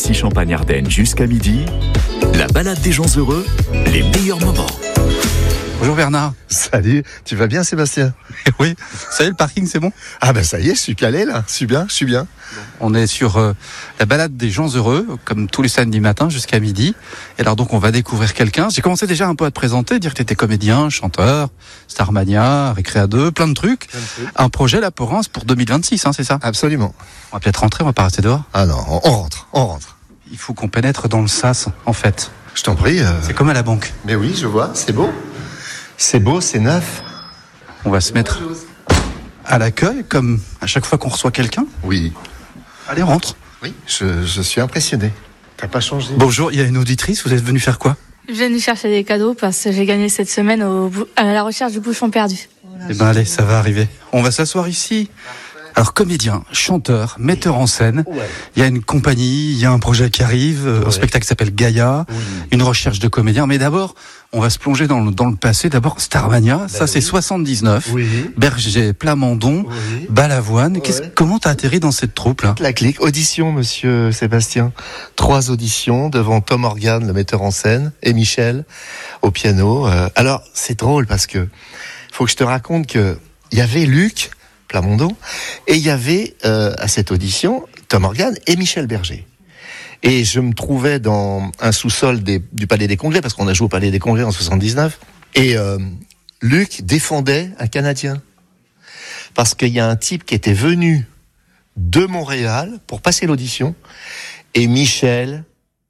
ici Champagne-Ardenne jusqu'à midi. La balade des gens heureux, les meilleurs moments. Bonjour Bernard. Salut, tu vas bien Sébastien? Oui, ça y est, le parking c'est bon? Ah ben ça y est, je suis calé là, je suis bien. On est sur la balade des gens heureux, comme tous les samedis matins jusqu'à midi. Et alors donc on va découvrir quelqu'un. J'ai commencé déjà un peu à te présenter, dire que tu étais comédien, chanteur, Starmania, Récréa 2, plein de trucs. Un projet là pour Reims pour 2026, hein, c'est ça? Absolument. On va peut-être rentrer, on va pas rester dehors. Ah non, on rentre. Il faut qu'on pénètre dans le sas, en fait. Je t'en prie. C'est comme à la banque. Mais oui, je vois, c'est beau. C'est beau, c'est neuf. On va se mettre à l'accueil, comme à chaque fois qu'on reçoit quelqu'un. Oui. Allez, rentre. Oui, je suis impressionné. T'as pas changé. Bonjour, il y a une auditrice, vous êtes venu faire quoi? Je viens de chercher des cadeaux parce que j'ai gagné cette semaine à la recherche du bouchon perdu. Eh ben allez, ça va arriver. On va s'asseoir ici. Alors comédien, chanteur, metteur en scène, il y a une compagnie, il y a un projet qui arrive, un spectacle qui s'appelle Gaïa, une recherche de comédiens. Mais d'abord, on va se plonger dans le passé. D'abord, Starmania, c'est 79. Oui. Berger, Plamondon, Balavoine. Comment t'as atterri dans cette troupe là? La clique, audition monsieur Sébastien. 3 auditions devant Tom Organ, le metteur en scène, et Michel au piano. Alors, c'est drôle parce que faut que je te raconte que il y avait Luc Plamondon, et il y avait à cette audition Tom Organ et Michel Berger. Et je me trouvais dans un sous-sol du Palais des Congrès, parce qu'on a joué au Palais des Congrès en 79, et Luc défendait un Canadien. Parce qu'il y a un type qui était venu de Montréal pour passer l'audition, et Michel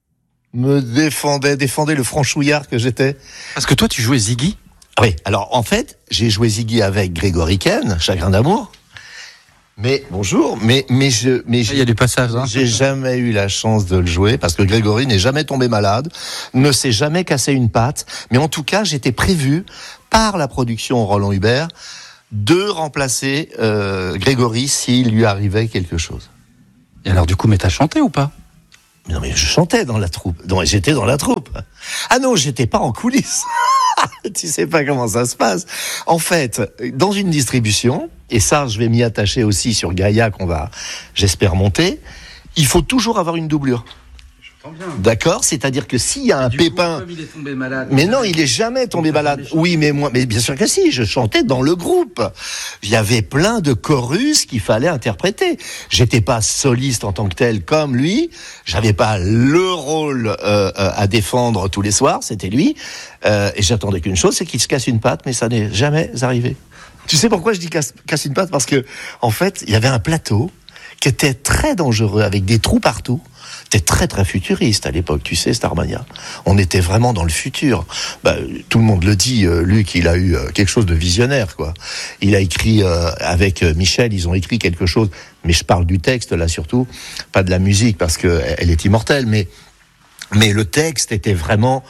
me défendait le franchouillard que j'étais. Parce que toi, tu jouais Ziggy? Oui, alors en fait, j'ai joué Ziggy avec Grégory Ken, Chagrin d'amour. Mais bonjour, mais il y a du passage, hein. J'ai jamais eu la chance de le jouer parce que Grégory n'est jamais tombé malade, ne s'est jamais cassé une patte. Mais en tout cas, j'étais prévu par la production Roland Hubert de remplacer Grégory s'il lui arrivait quelque chose. Et alors du coup, mais t'as chanté ou pas? Non mais je chantais dans la troupe. Non, j'étais dans la troupe. Ah non, j'étais pas en coulisses. Tu sais pas comment ça se passe. En fait, dans une distribution, et ça je vais m'y attacher aussi sur Gaïa qu'on va, j'espère, monter, il faut toujours avoir une doublure. D'accord, c'est-à-dire que s'il y a un pépin, il est tombé malade, mais non, il est jamais tombé malade. Oui, mais bien sûr que si, je chantais dans le groupe. Il y avait plein de chorus qu'il fallait interpréter. J'étais pas soliste en tant que tel comme lui. J'avais pas le rôle à défendre tous les soirs. C'était lui. Et j'attendais qu'une chose, c'est qu'il se casse une patte, mais ça n'est jamais arrivé. Tu sais pourquoi je dis casse une patte? Parce que en fait, il y avait un plateau qui était très dangereux avec des trous partout. C'était très très futuriste à l'époque, tu sais, Starmania. On était vraiment dans le futur. Tout le monde le dit, Luc, il a eu quelque chose de visionnaire, quoi. Il a écrit avec Michel, ils ont écrit quelque chose, mais je parle du texte là surtout, pas de la musique parce que elle est immortelle, mais le texte était vraiment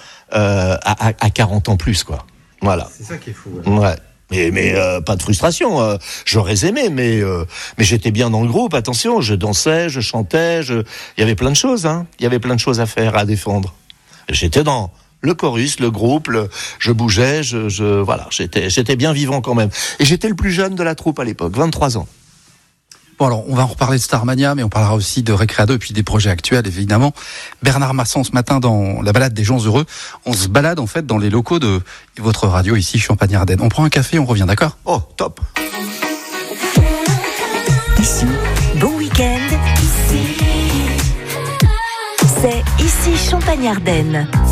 à 40 ans plus, quoi. Voilà. C'est ça qui est fou. Ouais. Mais pas de frustration. J'aurais aimé, mais j'étais bien dans le groupe. Attention, je dansais, je chantais, il y avait plein de choses. Hein. Il y avait plein de choses à faire, à défendre. J'étais dans le chorus, le groupe, je bougeais, voilà, j'étais bien vivant quand même. Et j'étais le plus jeune de la troupe à l'époque, 23 ans. Bon alors, on va en reparler de Starmania, mais on parlera aussi de Récréa 2 et puis des projets actuels, évidemment. Bernard Masson, ce matin, dans la balade des gens heureux, on se balade en fait dans les locaux de votre radio ici, Champagne-Ardenne. On prend un café, on revient, d'accord? Oh, top. Ici, bon week-end. Ici, c'est ici Champagne-Ardenne.